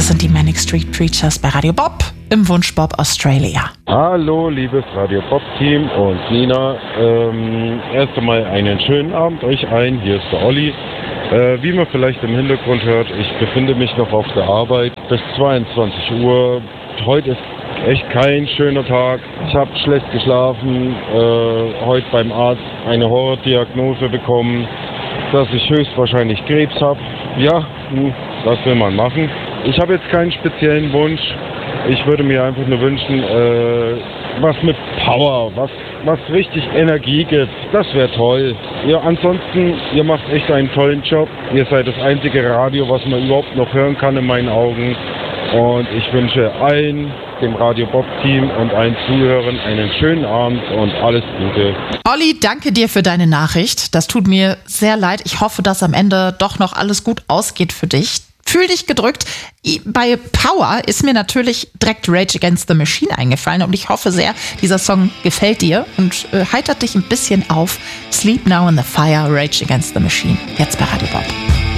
Das sind die Manic Street Preachers bei Radio Bob im Wunschbob Australia. Hallo, liebes Radio Bob-Team und Nina. Erst einmal einen schönen Abend euch allen. Hier ist der Olli. Wie man vielleicht im Hintergrund hört, ich befinde mich noch auf der Arbeit bis 22 Uhr. Heute ist echt kein schöner Tag. Ich habe schlecht geschlafen, heute beim Arzt eine Horrordiagnose bekommen, dass ich höchstwahrscheinlich Krebs habe. Ja, was will man machen? Ich habe jetzt keinen speziellen Wunsch. Ich würde mir einfach nur wünschen, was mit Power, was richtig Energie gibt. Das wäre toll. Ja, ansonsten, ihr macht echt einen tollen Job. Ihr seid das einzige Radio, was man überhaupt noch hören kann in meinen Augen. Und ich wünsche allen, dem Radio Bob-Team und allen Zuhörern einen schönen Abend und alles Gute. Olli, danke dir für deine Nachricht. Das tut mir sehr leid. Ich hoffe, dass am Ende doch noch alles gut ausgeht für dich. Fühl dich gedrückt. Bei Power ist mir natürlich direkt Rage Against the Machine eingefallen und ich hoffe sehr, dieser Song gefällt dir und heitert dich ein bisschen auf. Sleep Now in the Fire, Rage Against the Machine. Jetzt bei Radio Bob.